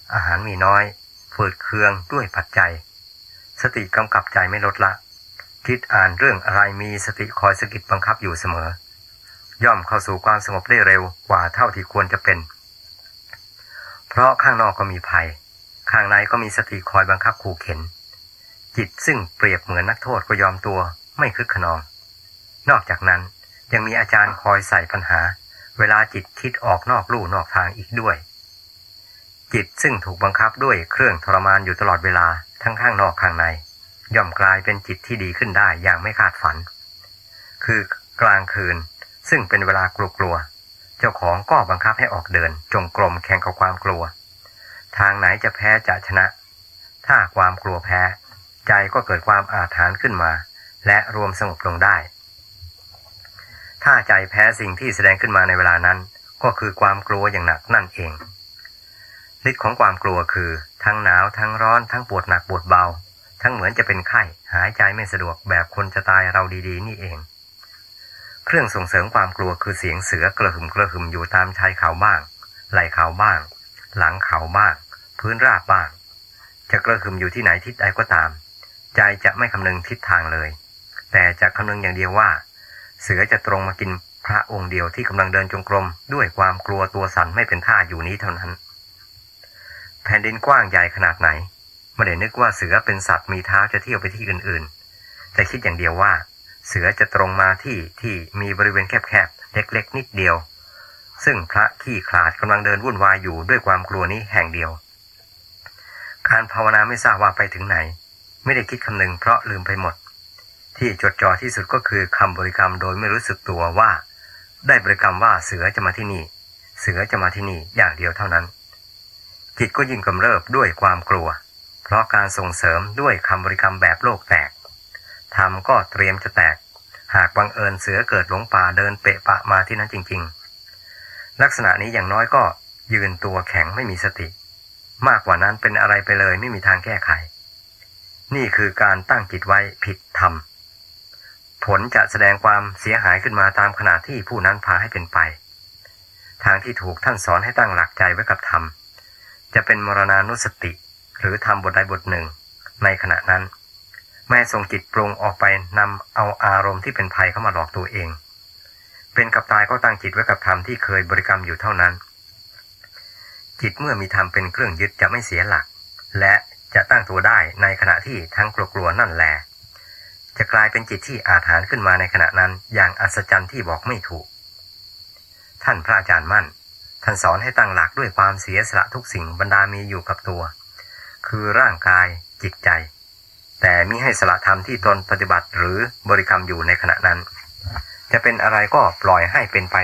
อาหารมีน้อยฝืดเคืองด้วยปัจจัยสติกำกับใจไม่ลดละคิดอ่านเรื่องอะไรมีสติคอยสะกิดบังคับอยู่เสมอย่อมเข้าสู่ความสงบได้เร็วกว่าเท่าที่ควรจะเป็นเพราะข้างนอกก็มีภัยข้างในก็มีสติคอยบังคับขู่เข็นจิตซึ่งเปรียบเหมือนนักโทษก็ยอมตัวไม่คึกขนองนอกจากนั้นยังมีอาจารย์คอยใส่ปัญหาเวลาจิตคิดออกนอกลู่นอกทางอีกด้วยจิตซึ่งถูกบังคับด้วยเครื่องทรมานอยู่ตลอดเวลาทั้งข้างนอกข้างในย่อมกลายเป็นจิตที่ดีขึ้นได้อย่างไม่คาดฝันคือกลางคืนซึ่งเป็นเวลากลัวๆเจ้าของก็บังคับให้ออกเดินจงกรมแข่งกับความกลัวทางไหนจะแพ้จะชนะถ้าความกลัวแพ้ใจก็เกิดความอาถรรพ์ขึ้นมาและรวมสงบลงได้ถ้าใจแพ้สิ่งที่แสดงขึ้นมาในเวลานั้นก็คือความกลัวอย่างหนักนั่นเองฤทธิ์ของความกลัวคือทั้งหนาวทั้งร้อนทั้งปวดหนักปวดเบาทั้งเหมือนจะเป็นไข้หายใจไม่สะดวกแบบคนจะตายเราดีๆนี่เองเครื่องส่งเสริมความกลัวคือเสียงเสือกระหึ่มกระหึ่มอยู่ตามชายเขาบ้างไหล่เขาบ้างหลังเขาบ้างพื้นราบบ้างจะกระหึ่มอยู่ที่ไหนทิศใดก็ตามใจจะไม่คำนึงทิศทางเลยแต่จะคำนึงอย่างเดียวว่าเสือจะตรงมากินพระองค์เดียวที่กำลังเดินจงกรมด้วยความกลัวตัวสั่นไม่เป็นท่าอยู่นี้เท่านั้นแผ่นดินกว้างใหญ่ขนาดไหนไม่ได้นึกว่าเสือเป็นสัตว์มีเท้าจะเที่ยวไปที่อื่นๆแต่คิดอย่างเดียวว่าเสือจะตรงมาที่มีบริเวณแคบๆเล็กๆนิดเดียวซึ่งพระขี้ขลาดกำลังเดินวุ่นวายอยู่ด้วยความกลัวนี้แห่งเดียวการภาวนาไม่ทราบว่าไปถึงไหนไม่ได้คิดคำนึงเพราะลืมไปหมดที่จดจ่อที่สุดก็คือคำบริกรรมโดยไม่รู้สึกตัวว่าได้บริกรรมว่าเสือจะมาที่นี่เสือจะมาที่นี่อย่างเดียวเท่านั้นจิตก็ยิ่งกำเริบด้วยความกลัวเพราะการส่งเสริมด้วยคำบริกรรมแบบโลกแตกธรรมก็เตรียมจะแตกหากบังเอิญเสือเกิดหลงป่าเดินเปะปะมาที่นั้นจริงๆลักษณะนี้อย่างน้อยก็ยืนตัวแข็งไม่มีสติมากกว่านั้นเป็นอะไรไปเลยไม่มีทางแก้ไขนี่คือการตั้งจิตไว้ผิดธรรมผลจะแสดงความเสียหายขึ้นมาตามขณะที่ผู้นั้นพาให้เป็นไปทางที่ถูกท่านสอนให้ตั้งหลักใจไว้กับธรรมจะเป็นมรณานุสติหรือทำบทใดบทหนึ่งในขณะนั้นแม้ส่งจิตปรุงออกไปนำเอาอารมณ์ที่เป็นภัยเข้ามาหลอกตัวเองเป็นกับตายก็ตั้งจิตไว้กับธรรมที่เคยบริกรรมอยู่เท่านั้นจิตเมื่อมีธรรมเป็นเครื่องยึดจะไม่เสียหลักและจะตั้งตัวได้ในขณะที่ทั้งกลัวนั่นแหละจะกลายเป็นจิตที่อาถรรพ์ขึ้นมาในขณะนั้นอย่างอัศจรรย์ที่บอกไม่ถูกท่านพระอาจารย์มั่นท่านสอนให้ตั้งหลักด้วยความเสียสละทุกสิ่งบรรดามีอยู่กับตัวคือร่างกายจิตใจแต่มิให้สละธรรมที่ตนปฏิบัติหรือบริกรรมอยู่ในขณะนั้นจะเป็นอะไรก็ปล่อยให้เป็นไป